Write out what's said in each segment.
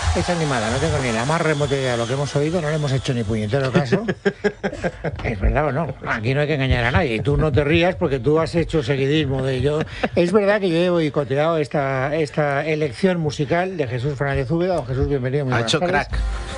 Es animada, no tengo ni la más remota idea de lo que hemos oído, no le hemos hecho ni puñetero caso. ¿Es verdad o no? Aquí no hay que engañar a nadie. Y tú no te rías porque tú has hecho seguidismo de ello. Es verdad que yo he boicoteado esta elección musical de Jesús Fernández Úbeda. Don Jesús, bienvenido. Ha hecho crack.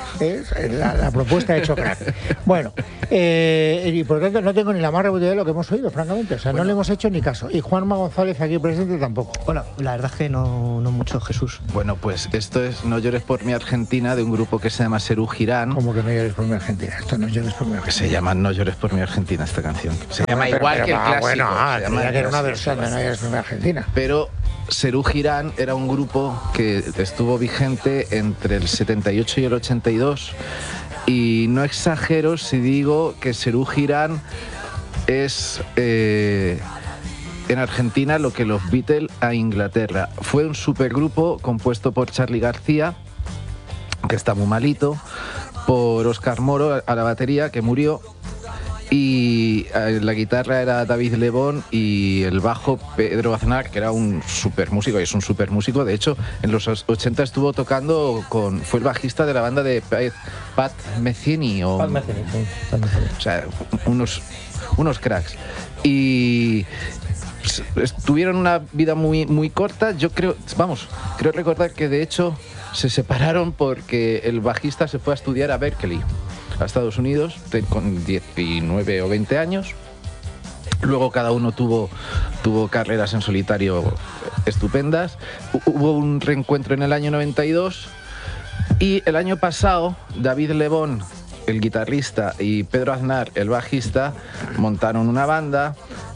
La propuesta ha hecho crack. Bueno, y por lo tanto no tengo ni la más remota idea de lo que hemos oído, francamente. O sea, no le hemos hecho ni caso. Y Juanma González aquí presente tampoco. Bueno, la verdad es que no mucho, Jesús. Bueno, pues esto es No llores por mi Argentina, de un grupo que se llama Serú Girán. ¿Cómo que no llores por mi Argentina? Esto no llores por mi Argentina. Se llama No llores por mi Argentina esta canción. Se llama igual que el clásico. Bueno, se llama que era una versión de No llores por mi Argentina. Pero Serú Girán era un grupo que estuvo vigente entre el 78 y el 82. Y no exagero si digo que Serú Girán es en Argentina lo que los Beatles a Inglaterra. Fue un supergrupo compuesto por Charly García, que está muy malito, por Óscar Moro a la batería, que murió, y la guitarra era David Lebón y el bajo Pedro Aznar, que era un super músico, y es un super músico. De hecho, en los 80 estuvo tocando fue el bajista de la banda de Pat Metheny. Pat Metheny, sí. O sea, unos cracks. Y tuvieron una vida muy corta. Yo creo recordar que de hecho se separaron porque el bajista se fue a estudiar a Berkeley, a Estados Unidos, con 19 o 20 años. Luego cada uno tuvo carreras en solitario estupendas. Hubo un reencuentro en el año 92 y el año pasado David Lebón, el guitarrista, y Pedro Aznar, el bajista, montaron una banda.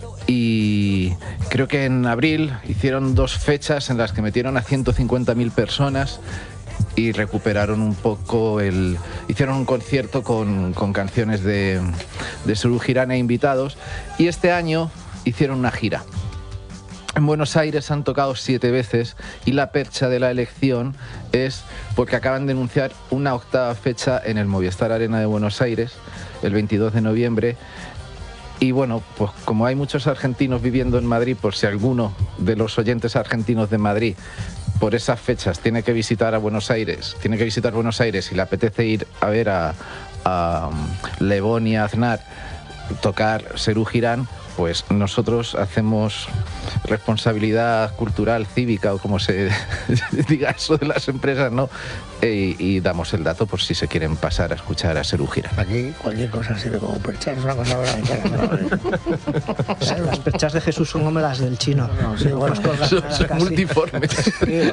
Y creo que en abril hicieron 2 fechas en las que metieron a 150.000 personas y recuperaron un poco hicieron un concierto con canciones de Serú Girán e invitados, y este año hicieron una gira. En Buenos Aires han tocado 7 veces y la percha de la elección es porque acaban de anunciar una 8ª fecha en el Movistar Arena de Buenos Aires, el 22 de noviembre. Y bueno, pues como hay muchos argentinos viviendo en Madrid, por si alguno de los oyentes argentinos de Madrid por esas fechas tiene que visitar Buenos Aires y le apetece ir a ver a Lebón y a Aznar tocar Serú Girán, pues nosotros hacemos responsabilidad cultural, cívica, o como se diga eso de las empresas, ¿no? Y damos el dato por si se quieren pasar a escuchar a Serú Girán. Aquí cualquier cosa sirve como percha, es una cosa buena. Las perchas de Jesús son como las del chino. No, sí, bueno, son multiformes. Sí,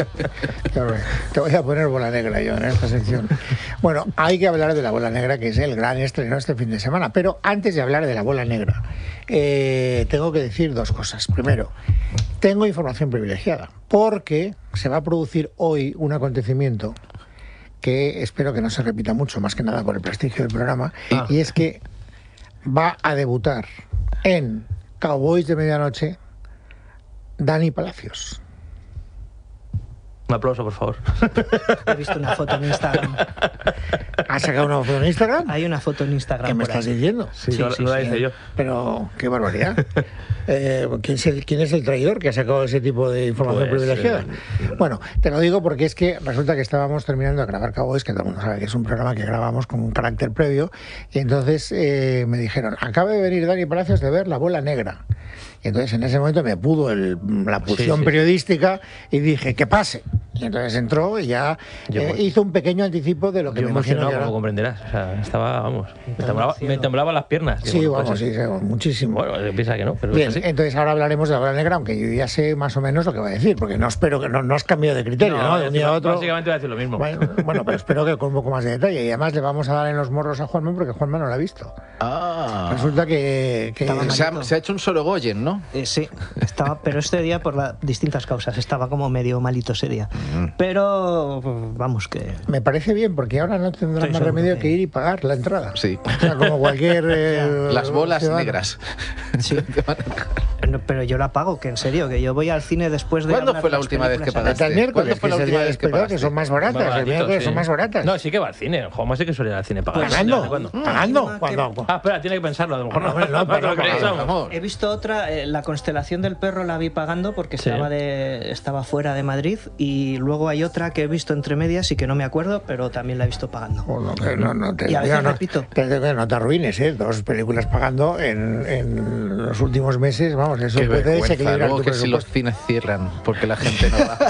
te voy a poner bola negra yo en esta sección. Bueno, hay que hablar de la bola negra, que es el gran estreno este fin de semana. Pero antes de hablar de la bola negra, tengo que decir 2 cosas. Primero, tengo información privilegiada, porque se va a producir hoy un acontecimiento que espero que no se repita mucho, más que nada por el prestigio del programa, y es que va a debutar en Cowboys de Medianoche Dani Palacios. Un aplauso, por favor. He visto una foto en Instagram. ¿Has sacado una foto en Instagram? Hay una foto en Instagram. ¿Qué me por estás ahí. diciendo? Sí, no la hice yo. Pero, qué barbaridad. ¿Quién es el traidor que ha sacado ese tipo de información privilegiada? Bueno, te lo digo porque es que resulta que estábamos terminando de grabar Cowboys, que todo el mundo sabe que es un programa que grabamos con un carácter previo, y entonces me dijeron, acaba de venir Dani Palacios de ver La Bola Negra. Y entonces en ese momento me pudo la pulsión periodística y dije, que pase. Y entonces entró y ya hizo un pequeño anticipo de lo que me imagino. Como comprenderás. O sea, estaba, vamos, me temblaban las piernas. Sí, digo, vamos, sí, muchísimo. Bueno, piensa que no, pero bien, es así. entonces ahora hablaremos de La Bola Negra, aunque yo ya sé más o menos lo que va a decir, porque no espero que no has cambiado de criterio, ¿no? De un día a otro. Básicamente va a decir lo mismo. Bueno, pero espero que con un poco más de detalle. Y además le vamos a dar en los morros a Juanma, porque Juanma no lo ha visto. Resulta que se ha hecho un Sorogoyen, ¿no? Sí, pero este día por distintas causas. Estaba como medio malito ese día. Pero vamos que... Me parece bien, porque ahora no tendrás más remedio que ir y pagar la entrada. Sí. O sea, como cualquier... Las bolas ciudadano. negras. Sí. No, pero yo la pago, que en serio, que yo voy al cine después de... ¿Cuándo hablar fue de la las última vez que películas pagaste? El miércoles, ¿Cuándo fue que la es el última día vez que después, que pagaste? son más baratas. El Baratito, miércoles sí. son más baratas. No, sí que va al cine. Juanma sí que suele ir al cine. Pagando. ¿Cuándo? Pagando. que- Cuando- Ah, espera, tiene que pensarlo. A lo mejor no. Hombre, no, pero lo creéis, no, vamos. He visto otra, La constelación del perro la vi pagando porque Sí. estaba fuera de Madrid, y luego hay otra que he visto entre medias y que no me acuerdo, pero también la he visto pagando. Bueno, que no te, Y a veces no, repito. no te arruines, ¿eh? 2 películas pagando en los últimos meses, vamos, eso Qué puede vergüenza, desequilibrar luego tu que si los presupuesto. cines cierran porque la gente no va.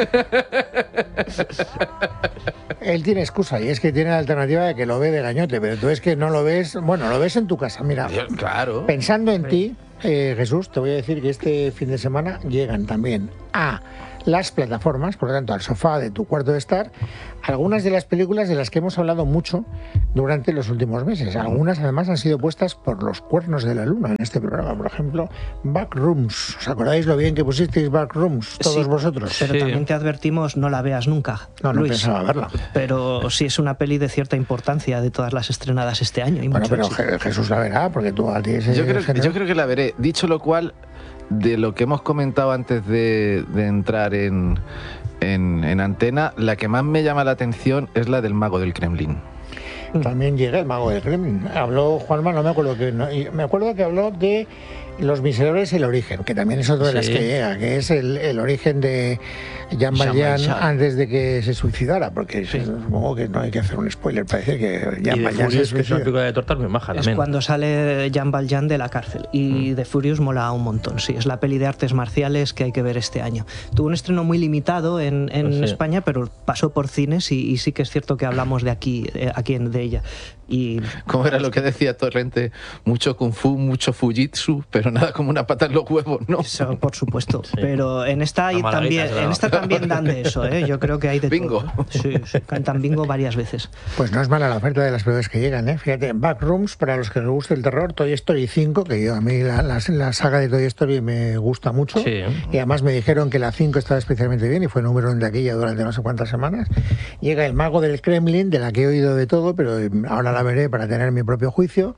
Él tiene excusa y es que tiene la alternativa de que lo ve de gañote, pero tú es que no lo ves, bueno, lo ves en tu casa, mira. Claro. Pensando en ti, Jesús, te voy a decir que este fin de semana llegan también a las plataformas, por lo tanto al sofá de tu cuarto de estar, algunas de las películas de las que hemos hablado mucho durante los últimos meses. Algunas además han sido puestas por los cuernos de la luna en este programa. Por ejemplo, Backrooms. ¿Os acordáis lo bien que pusisteis Backrooms todos Sí, vosotros? Pero Sí. también te advertimos, no la veas nunca, No Luis. pensaba verla. Pero sí es una peli de cierta importancia de todas las estrenadas este año. Y Bueno, mucho pero éxito. Jesús la verá, porque tú a ti ese Yo creo género- que la veré. Dicho lo cual, de lo que hemos comentado antes de entrar en antena, la que más me llama la atención es la del Mago del Kremlin. También llega el Mago del Kremlin. Habló Juanma, no me acuerdo que... no, y me acuerdo que habló de Los Miserables y el origen, que también es otro de las Sí. que llega, que es el origen de Jean Valjean Valjean. antes de que se suicidara, porque supongo que no hay que hacer un spoiler para decir que Y Jean de Valjean se Furious, que es una suicida. película de tortas muy maja Es también. cuando sale Jean Valjean de la cárcel. Y The Furious mola un montón, sí. Es la peli de artes marciales que hay que ver este año. Tuvo un estreno muy limitado en Pues sí. España, pero pasó por cines y sí que es cierto que hablamos de aquí de ella. Y ¿Cómo era lo que decía Torrente? Mucho kung fu, mucho fujitsu, pero nada como una pata en los huevos, ¿no? eso, por supuesto. Sí. Pero en esta, La malaguita también, se daba. en esta también dan de eso, ¿eh? Yo creo que hay de Bingo. todo. Sí, cantan bingo varias veces. Pues no es mala la oferta de las películas que llegan, ¿eh? Fíjate, Backrooms, para los que les guste el terror, Toy Story 5, que yo a mí la saga de Toy Story me gusta mucho. Sí. Y además me dijeron que la 5 estaba especialmente bien y fue número 1 de taquilla durante no sé cuántas semanas. Llega El Mago del Kremlin, de la que he oído de todo, pero ahora la veré para tener mi propio juicio.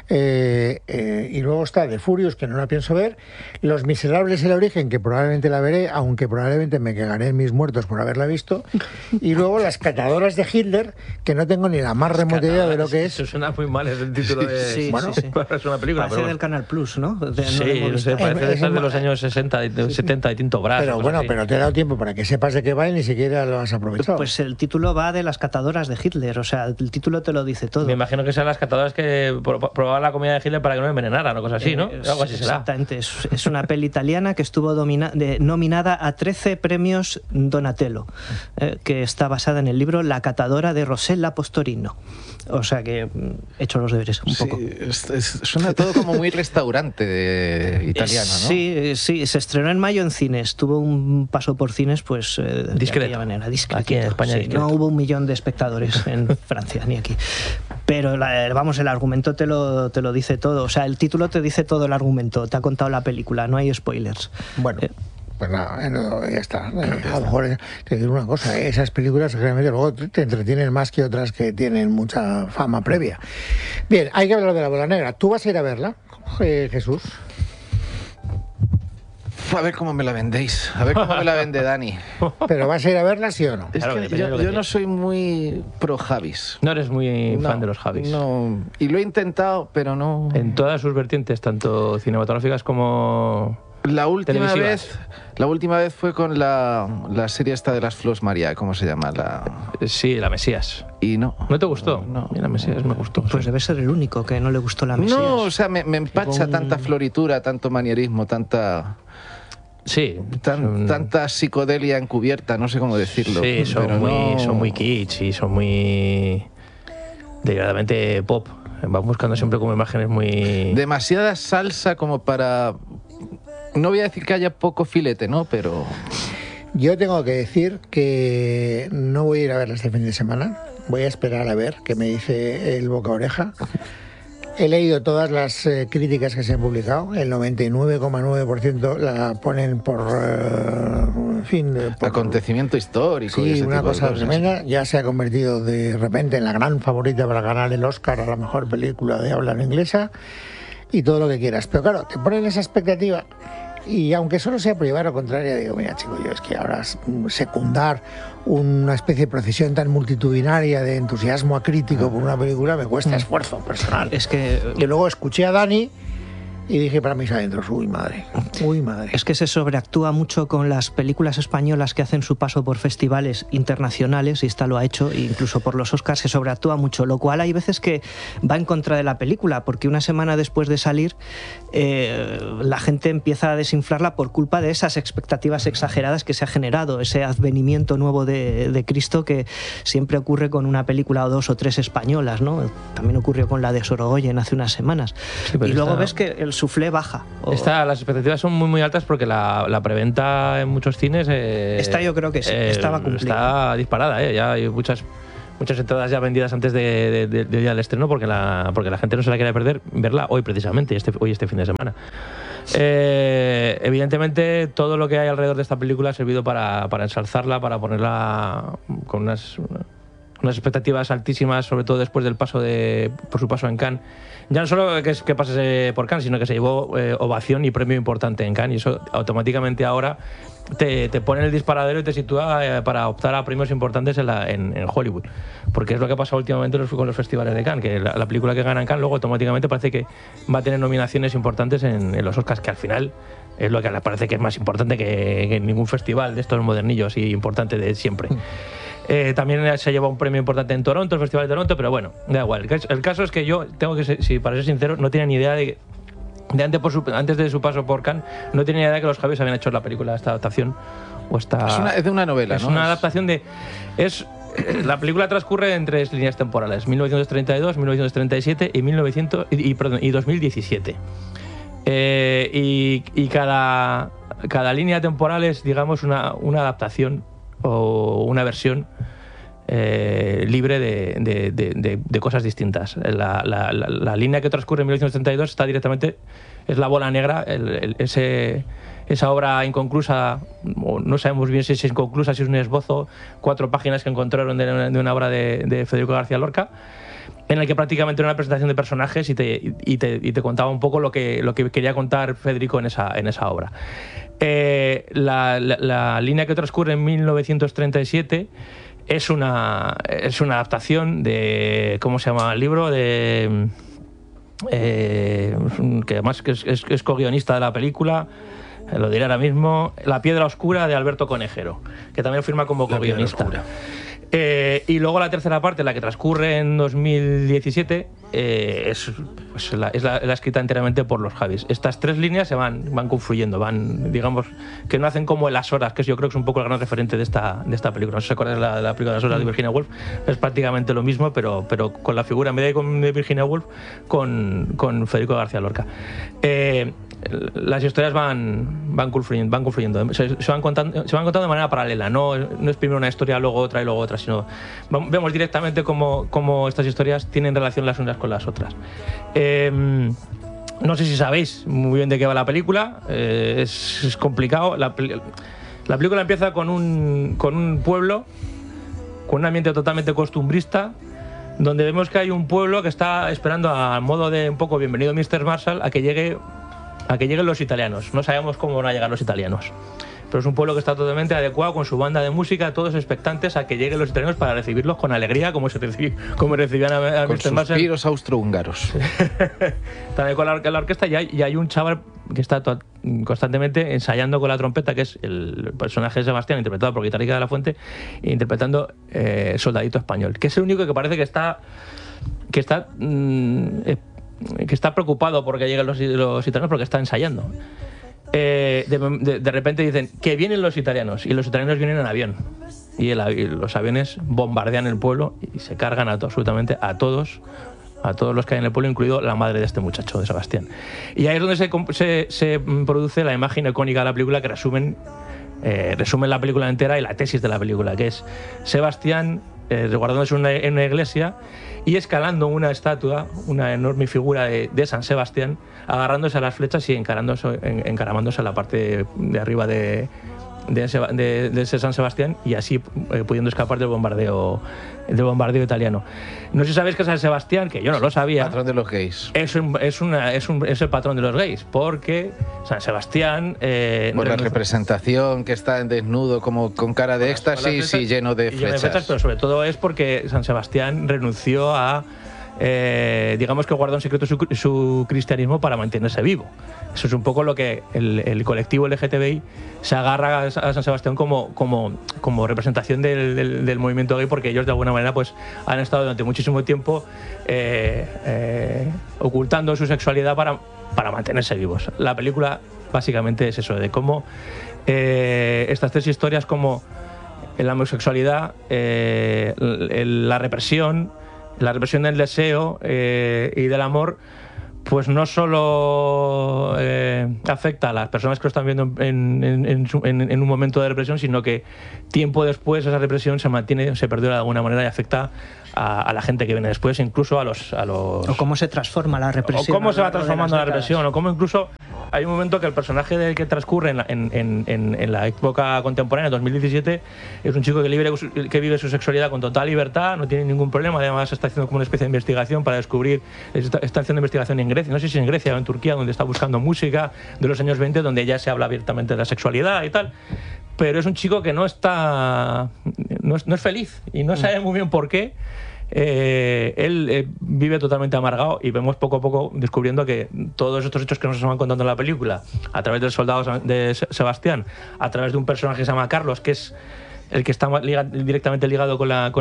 Y luego está The Furious, que no la pienso ver. Los Miserables y el origen, que probablemente la veré, aunque probablemente me cagaré en mis muertos por haberla visto. Y luego Las Catadoras de Hitler, que no tengo ni la más remota idea de lo que es. Eso suena muy mal, es el título de... Sí, Bueno, sí, sí. Es una película, Parece pero... del Canal Plus, ¿no? No Sí, lo hemos no visto. sé, parece de Es esas de un- los años 60 y 70 y Tinto Brass. Pero cosas bueno, así. pero te he dado tiempo para que sepas de qué va y ni siquiera lo has aprovechado. Pues el título va de Las catadoras de Hitler, o sea, el título te lo dice todo. Me imagino que sean las catadoras que probaban la comida de Hitler para que no me envenenaran o cosas así, ¿no? Algo así será. Exactamente, es una peli italiana que estuvo nominada a 13 premios Donatello, que está basada en el libro La catadora de Rossella Postorino. O sea que he hecho los deberes un poco. Suena todo como muy restaurante italiano, ¿no? Sí, sí, se estrenó en mayo en cines, tuvo un paso por cines pues de Discreto. aquella manera, discretito. Aquí en España Sí, discreto. no hubo 1 millón de espectadores en Francia ni aquí. Pero vamos, el argumento te lo dice todo, o sea, el título te dice todo el argumento, te ha contado la película, no hay spoilers. Bueno, pues nada, no, ya está. A lo mejor te digo una cosa, esas películas realmente luego te entretienen más que otras que tienen mucha fama previa. Bien, hay que hablar de La Bola Negra. ¿Tú vas a ir a verla, Jesús? A ver cómo me la vendéis. A ver cómo me la vende Dani. ¿Pero vas a ir a verla, sí o no? Es Claro, que depende de lo que yo no quieras. soy muy pro Javis. No eres muy No, fan de los Javis. No. Y lo he intentado, pero no. En todas sus vertientes, tanto cinematográficas como... La última televisivas. vez fue con la serie esta de las Flors María, ¿cómo se llama? Sí, la Mesías. Y no. ¿No te gustó? No. A mí la Mesías me gustó. Pues sí. debe ser el único que no le gustó la Mesías. No, o sea, me empacha un- tanta floritura, tanto manierismo, tanta Sí. son- tanta psicodelia encubierta, no sé cómo decirlo. Sí, pero no- son muy kitsch y son muy... deliberadamente pop. Van buscando siempre como imágenes muy... Demasiada salsa como para... No voy a decir que haya poco filete, ¿no? Pero... Yo tengo que decir que no voy a ir a verla este fin de semana. Voy a esperar a ver qué me dice el boca a oreja. He leído todas las críticas que se han publicado. El 99,9% la ponen por... en fin... por- Acontecimiento histórico. y Sí, ese una tipo de cosa cosas. tremenda. Ya se ha convertido de repente en la gran favorita para ganar el Oscar a la mejor película de habla no inglesa. y todo lo que quieras. Pero claro, te ponen esa expectativa y aunque solo sea por llevar lo contrario, digo, mira chico, yo es que ahora secundar una especie de procesión tan multitudinaria de entusiasmo acrítico por una película me cuesta esfuerzo personal. Es que... Y luego escuché a Dani y dije para mis adentros, uy madre. Es que se sobreactúa mucho con las películas españolas que hacen su paso por festivales internacionales, y esta lo ha hecho, incluso por los Oscars se sobreactúa mucho, lo cual hay veces que va en contra de la película, porque una semana después de salir la gente empieza a desinflarla por culpa de esas expectativas exageradas que se ha generado, ese advenimiento nuevo de Cristo que siempre ocurre con una película o dos o tres españolas, ¿no? También ocurrió con la de Sorogoyen hace unas semanas. Sí, y luego ves que el suflé baja. Las expectativas son muy muy altas porque la preventa en muchos cines esta yo creo que sí, estaba cumplida. Está disparada, ya hay muchas entradas ya vendidas antes de día del estreno porque la gente no se la quiere perder verla hoy precisamente, este fin de semana. Evidentemente todo lo que hay alrededor de esta película ha servido para ensalzarla, para ponerla con unas expectativas altísimas, sobre todo después del por su paso en Cannes. Ya no solo que pase por Cannes, sino que se llevó ovación y premio importante en Cannes, y eso automáticamente ahora te pone en el disparadero y te sitúa para optar a premios importantes en Hollywood, porque es lo que ha pasado últimamente con los festivales de Cannes, que la película que gana en Cannes luego automáticamente parece que va a tener nominaciones importantes en los Oscars, que al final es lo que parece que es más importante que ningún festival de estos modernillos y importante de siempre. También se llevó un premio importante en Toronto, el Festival de Toronto, pero bueno, da igual. El caso es que yo tengo que ser, para ser sincero, no tenía ni idea antes de su paso por Cannes, no tenía ni idea de que los Javis habían hecho la película, esta adaptación. Es de una novela, es ¿no? Es una adaptación de... La película transcurre en 3 líneas temporales: 1932, 1937 y 2017. Y cada línea temporal es, digamos, una adaptación o una versión libre de cosas distintas. La línea que transcurre en 1932 está directamente, es La bola negra, esa obra inconclusa, no sabemos bien si es inconclusa, si es un esbozo, 4 páginas que encontraron de una obra de Federico García Lorca, en el que prácticamente era una presentación de personajes y te contaba un poco lo que quería contar Federico en esa obra. La línea que transcurre en 1937 es una adaptación de... ¿Cómo se llama el libro? Que además es co-guionista de la película, lo diré ahora mismo, La piedra oscura, de Alberto Conejero, que también firma como co-guionista. Y luego la tercera parte, la que transcurre en 2017, es la escrita enteramente por los Javis. Estas 3 líneas se van confluyendo, digamos, que no hacen como en Las horas, que yo creo que es un poco el gran referente de esta película. No sé si acordáis de la película de Las horas de Virginia Woolf, es prácticamente lo mismo, pero con la figura, en vez de Virginia Woolf, con Federico García Lorca. Las historias van confluyendo, se van contando de manera paralela, no es primero una historia, luego otra y luego otra, sino vemos directamente cómo estas historias tienen relación las unas con las otras. No sé si sabéis muy bien de qué va la película, es complicado. La película empieza con un pueblo, con un ambiente totalmente costumbrista, donde vemos que hay un pueblo que está esperando, a modo de un poco bienvenido Mr. Marshall, a que lleguen los italianos. No sabemos cómo van a llegar los italianos, pero es un pueblo que está totalmente adecuado, con su banda de música, todos expectantes a que lleguen los italianos para recibirlos con alegría, como recibían a con Mr. Marshall. Con suspiros austrohúngaros. También con la orquesta, y hay un chaval que está constantemente ensayando con la trompeta, que es el personaje de Sebastián, interpretado por Guitarrica de la Fuente, interpretando Soldadito Español, que es el único que parece que está preocupado porque lleguen los italianos, porque está ensayando. De repente dicen que vienen los italianos, y los italianos vienen en avión, y los aviones bombardean el pueblo y se cargan absolutamente a todos los que hay en el pueblo, incluido la madre de este muchacho, de Sebastián. Y ahí es donde se produce la imagen icónica de la película, que resumen la película entera y la tesis de la película, que es Sebastián resguardándose en una iglesia y escalando una estatua, una enorme figura de San Sebastián, agarrándose a las flechas y encaramándose a la parte de arriba de de ese San Sebastián y así pudiendo escapar del bombardeo italiano. No sé si sabéis que San Sebastián, que yo no lo sabía, Patrón de los gays. es el patrón de los gays, porque San Sebastián... Por la representación que está en desnudo, como con cara de éxtasis y lleno de flechas. Pero sobre todo es porque San Sebastián renunció a... digamos que guarda en secreto su cristianismo para mantenerse vivo. Eso es un poco lo que el colectivo LGTBI se agarra a San Sebastián como representación del movimiento gay, porque ellos de alguna manera pues han estado durante muchísimo tiempo ocultando su sexualidad para mantenerse vivos. La película básicamente es eso, de cómo estas tres historias, como la homosexualidad, la represión del deseo y del amor, pues no solo afecta a las personas que lo están viendo en un momento de represión, sino que tiempo después esa represión se perdura de alguna manera y afecta a la gente que viene después, incluso a los... O cómo se transforma la represión. O cómo se va transformando la represión, o cómo incluso hay un momento que el personaje que transcurre en la época contemporánea, 2017, es un chico que vive su sexualidad con total libertad, no tiene ningún problema, además está haciendo como una especie de investigación para descubrir, está haciendo investigación en Grecia, no sé si en Grecia o en Turquía, donde está buscando música de los años 20, donde ya se habla abiertamente de la sexualidad y tal, pero es un chico que no es feliz y no sabe muy bien por qué. Él vive totalmente amargado y vemos poco a poco descubriendo que todos estos hechos que nos van contando en la película, a través del soldado de Sebastián, a través de un personaje que se llama Carlos, que es el que está directamente ligado con la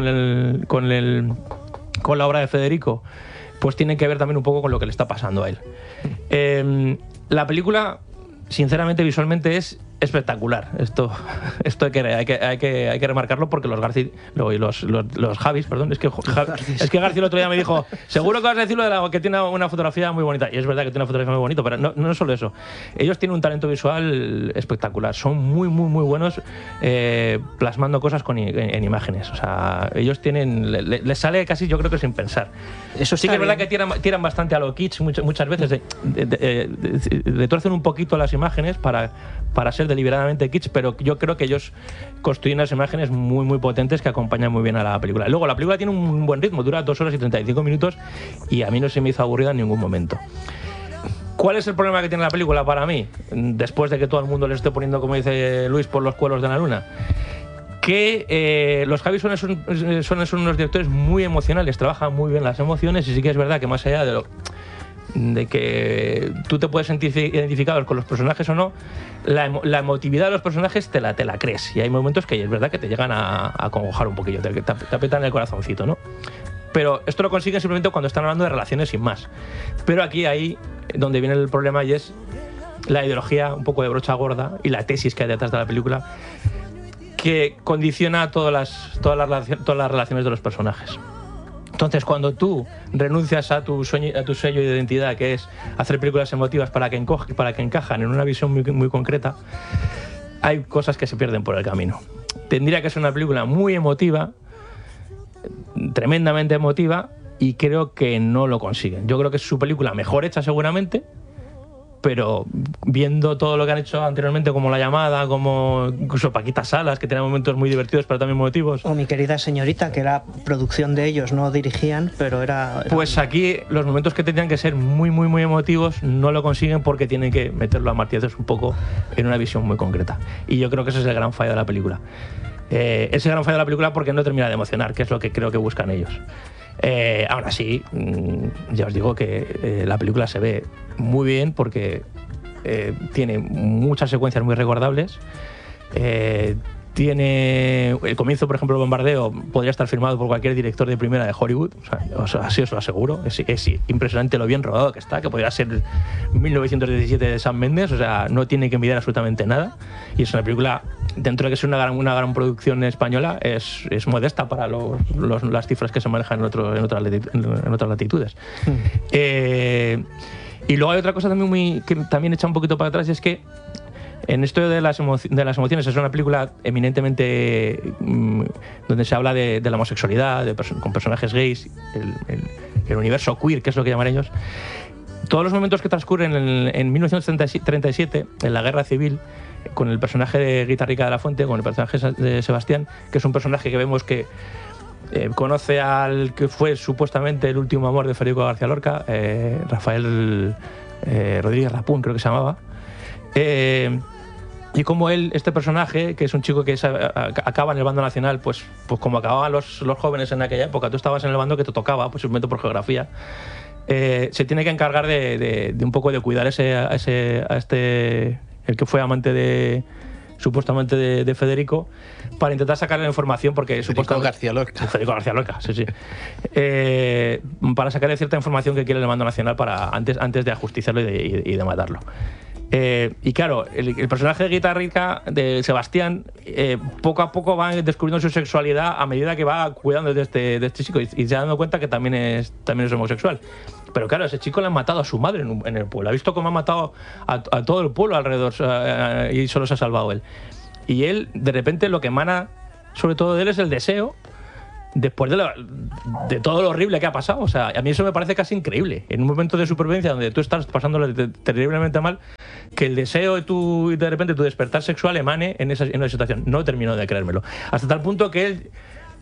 obra de Federico, pues tienen que ver también un poco con lo que le está pasando a él. La película, sinceramente, visualmente es espectacular. Esto hay que remarcarlo, porque los Javis, perdón, es que García el otro día me dijo, seguro que vas a decir lo de que tiene una fotografía muy bonita, y es verdad que tiene una fotografía muy bonita, pero no es solo eso. Ellos tienen un talento visual espectacular, son muy buenos plasmando cosas en imágenes. O sea, ellos les sale casi, yo creo que sin pensar. Eso sí que es verdad que tiran bastante a lo kitsch muchas veces, de torcen un poquito las imágenes para ser deliberadamente kitsch, pero yo creo que ellos construyen unas imágenes muy potentes que acompañan muy bien a la película. Luego, la película tiene un buen ritmo, dura 2 horas y 35 minutos y a mí no se me hizo aburrida en ningún momento. ¿Cuál es el problema que tiene la película para mí? Después de que todo el mundo le esté poniendo, como dice Luis, por los cuelos de la luna, que los Javis son unos directores muy emocionales, trabajan muy bien las emociones, y sí que es verdad que más allá de que tú te puedes sentir identificado con los personajes o no, la emotividad de los personajes te la crees, y hay momentos que es verdad que te llegan a acongojar un poquillo, te apretan el corazoncito, ¿no? Pero esto lo consiguen simplemente cuando están hablando de relaciones sin más. Pero aquí ahí donde viene el problema, y es la ideología un poco de brocha gorda y la tesis que hay detrás de la película, que condiciona todas las relaciones de los personajes. Entonces, cuando tú renuncias a tu sello de identidad, que es hacer películas emotivas para que encajan en una visión muy concreta, hay cosas que se pierden por el camino. Tendría que ser una película muy emotiva, tremendamente emotiva, y creo que no lo consiguen. Yo creo que es su película mejor hecha seguramente, pero viendo todo lo que han hecho anteriormente, como La Llamada, como incluso Paquita Salas, que tenía momentos muy divertidos pero también emotivos. O Mi Querida Señorita, que era producción de ellos, no dirigían, pero era... Pues aquí los momentos que tenían que ser muy emotivos no lo consiguen, porque tienen que meterlo a martillazos un poco en una visión muy concreta. Y yo creo que ese es el gran fallo de la película. Ese gran fallo de la película, porque no termina de emocionar, que es lo que creo que buscan ellos. Aún así, ya os digo que la película se ve muy bien, porque tiene muchas secuencias muy recordables. Tiene el comienzo, por ejemplo, el bombardeo podría estar firmado por cualquier director de primera de Hollywood, o sea, así os lo aseguro. Es impresionante lo bien rodado que está, que podría ser 1917 de Sam Mendes, o sea, no tiene que envidiar absolutamente nada, y es una película, dentro de que es una gran producción española, es modesta para las cifras que se manejan en otras latitudes. Y luego hay otra cosa también que también echa un poquito para atrás, y es que en esto de las emociones, es una película eminentemente donde se habla de la homosexualidad, con personajes gays, el universo queer, que es lo que llaman ellos. Todos los momentos que transcurren en 1937, en la Guerra Civil, con el personaje de Guitarrica de la Fuente, con el personaje de Sebastián, que es un personaje que vemos que conoce al que fue supuestamente el último amor de Federico García Lorca, Rafael Rodríguez Rapún, creo que se llamaba. Y como este personaje, que es un chico que acaba en el bando nacional, pues como acababan los jóvenes en aquella época, tú estabas en el bando que te tocaba, pues simplemente por geografía, se tiene que encargar de un poco de cuidar el que fue amante supuestamente de Federico, para intentar sacarle la información, porque Federico García Lorca. Federico García Lorca, sí. Para sacarle cierta información que quiere el mando nacional antes de ajusticiarlo y de matarlo. Y claro, el personaje de Guitarrica, de Sebastián, poco a poco va descubriendo su sexualidad a medida que va cuidando de este chico y se ha dado cuenta que también es homosexual. Pero claro, ese chico le han matado a su madre en el pueblo. Ha visto cómo han matado a todo el pueblo alrededor y solo se ha salvado él. Y él, de repente, lo que emana sobre todo de él es el deseo, después de todo lo horrible que ha pasado. O sea, a mí eso me parece casi increíble. En un momento de supervivencia donde tú estás pasándolo terriblemente mal, que el deseo y de repente tu despertar sexual emane en esa situación. No termino de creérmelo. Hasta tal punto que él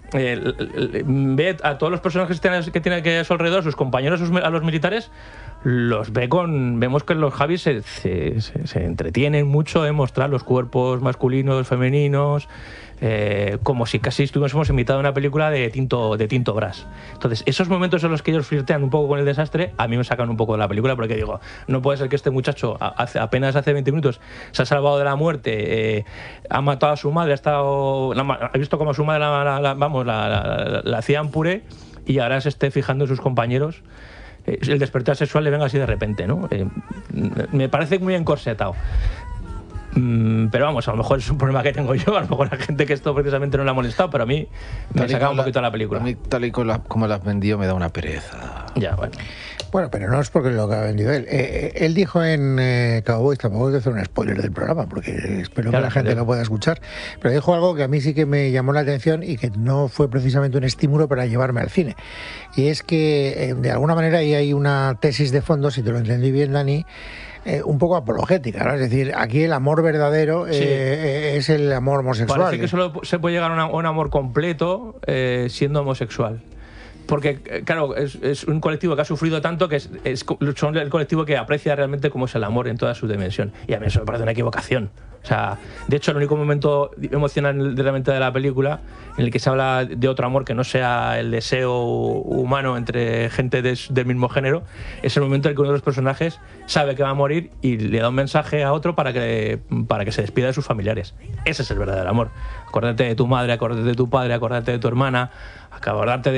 ve a todos los personajes que tiene a su alrededor, sus compañeros, a los militares, los vemos que los Javis se entretienen mucho en mostrar los cuerpos masculinos, femeninos, como si casi estuviésemos invitados a una película de Tinto Brass. Entonces, esos momentos en los que ellos flirtean un poco con el desastre, a mí me sacan un poco de la película, porque digo, no puede ser que este muchacho apenas hace 20 minutos se ha salvado de la muerte, ha matado a su madre, ha visto como a su madre la hacían puré, y ahora se esté fijando en sus compañeros. El despertar sexual le venga así de repente, ¿no? Me parece muy encorsetado. Pero vamos, a lo mejor es un problema que tengo yo, a lo mejor la gente que esto precisamente no le ha molestado, pero a mí me sacaba un poquito la película. A mí, tal y como la has vendido, me da una pereza. Ya, bueno. Bueno, pero no es porque lo que ha vendido él. Él dijo en Cowboys, tampoco hay que hacer un spoiler del programa, porque espero que la gente lo pueda escuchar, pero dijo algo que a mí sí que me llamó la atención y que no fue precisamente un estímulo para llevarme al cine. Y es que, de alguna manera, ahí hay una tesis de fondo, si te lo entendí bien, Dani, un poco apologética, ¿no? Es decir, aquí el amor verdadero es el amor homosexual. Parece que solo se puede llegar a un amor completo siendo homosexual. Porque, claro, es un colectivo que ha sufrido tanto que son el colectivo que aprecia realmente cómo es el amor en toda su dimensión. Y a mí eso me parece una equivocación. O sea, de hecho, el único momento emocional realmente de la película en el que se habla de otro amor que no sea el deseo humano entre gente del mismo género es el momento en el que uno de los personajes sabe que va a morir y le da un mensaje a otro para que se despida de sus familiares. Ese es el verdadero amor. Acuérdate de tu madre, acuérdate de tu padre, acuérdate de tu hermana, acordarte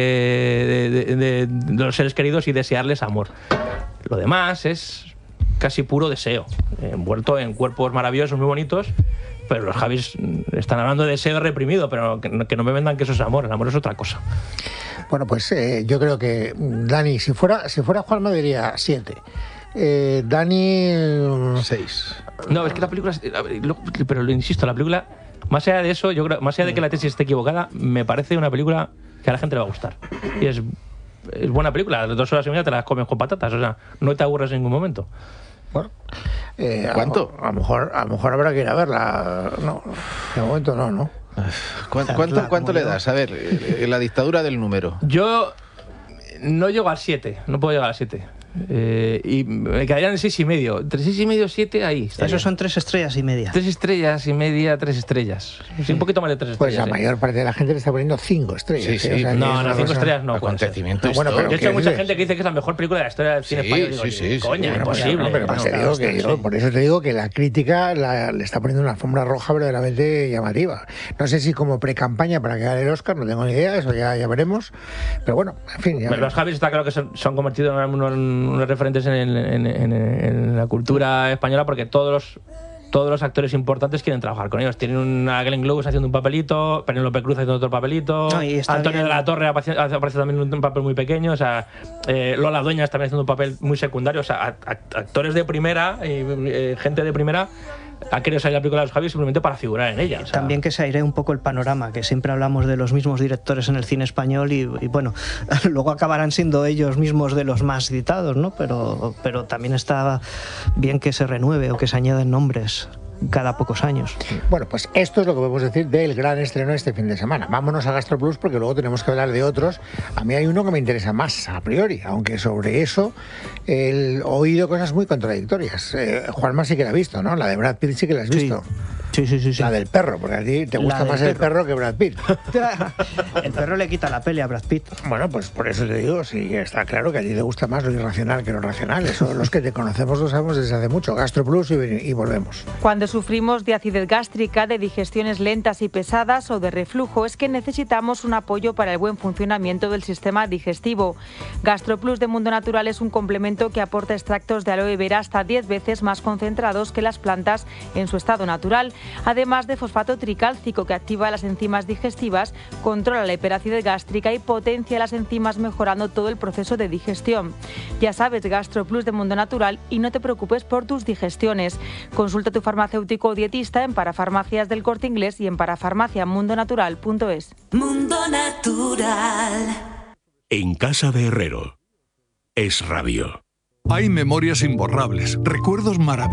de los seres queridos y desearles amor. Lo demás es casi puro deseo, envuelto en cuerpos maravillosos, muy bonitos, pero los Javis están hablando de deseo reprimido, pero que no me vendan que eso es amor. El amor es otra cosa. Bueno, pues yo creo que Dani, si fuera Juanma, diría 7. Dani... 6. No, es que la película... Pero lo insisto, la película, más allá de eso, yo creo, más allá de que la tesis esté equivocada, me parece una película que a la gente le va a gustar. Y es buena película. 2 horas y media te las comes con patatas, o sea, no te aburres en ningún momento. Bueno, ¿cuánto? A lo mejor habrá que ir a verla. No, de momento no. ¿Cuánto le das? A ver, la dictadura del número. Yo no llego al 7, no puedo llegar al 7. Y me quedarían en 6,5. Entre 6,5 y 7, ahí está. Esos son 3 estrellas y media. 3 estrellas y media, 3 estrellas. Sí, un poquito más de 3 estrellas. Pues la mayor parte de la gente le está poniendo 5 estrellas. Sí, sí. O sea, no, 5 estrellas no. Acontecimiento bueno, pero de hecho, hay mucha dices? gente que dice que es la mejor película de la historia del cine español. Digo, sí. Coña, Bueno, imposible. No, pero por eso te digo que la crítica le está poniendo una alfombra roja verdaderamente llamativa. No sé si como pre-campaña para que gane el Oscar, no tengo ni idea, eso ya veremos. Pero bueno, en fin. Los Javis está claro que se han convertido en unos referentes en la cultura española, porque todos los actores importantes quieren trabajar con ellos. Tienen a Glenn Close haciendo un papelito, Penélope Cruz haciendo otro papelito, Antonio de la Torre aparece también un papel muy pequeño, o sea, Lola Dueñas también haciendo un papel muy secundario, o sea, actores de primera y gente de primera ha querido salir la película de los Javis simplemente para figurar en ella. O sea. También que se airee un poco el panorama, que siempre hablamos de los mismos directores en el cine español y bueno, luego acabarán siendo ellos mismos de los más citados, ¿no? Pero también está bien que se renueve o que se añaden nombres. cada pocos años. Bueno, pues esto es lo que podemos decir del gran estreno este fin de semana. Vámonos a GastroPlus porque luego tenemos que hablar de otros. A mí hay uno que me interesa más a priori, aunque sobre eso he oído cosas muy contradictorias. Juanma sí que la ha visto, ¿no? La de Brad Pitt sí que la has visto. Sí. La del perro, porque a ti te gusta más el perro que Brad Pitt. El perro le quita la peli a Brad Pitt. Bueno, pues por eso te digo, sí, está claro que a ti te gusta más lo irracional que lo racional. Eso los que te conocemos lo sabemos desde hace mucho. GastroPlus y volvemos. Cuando sufrimos de acidez gástrica, de digestiones lentas y pesadas o de reflujo, es que necesitamos un apoyo para el buen funcionamiento del sistema digestivo. GastroPlus de Mundo Natural es un complemento que aporta extractos de aloe vera hasta 10 veces más concentrados que las plantas en su estado natural. Además de fosfato tricálcico, que activa las enzimas digestivas, controla la hiperacidez gástrica y potencia las enzimas, mejorando todo el proceso de digestión. Ya sabes, GastroPlus de Mundo Natural, y no te preocupes por tus digestiones. Consulta a tu farmacéutico o dietista en Parafarmacias del Corte Inglés y en parafarmaciamundonatural.es. Mundo Natural. En casa de Herrero. Es Radio. Hay memorias imborrables, recuerdos maravillosos.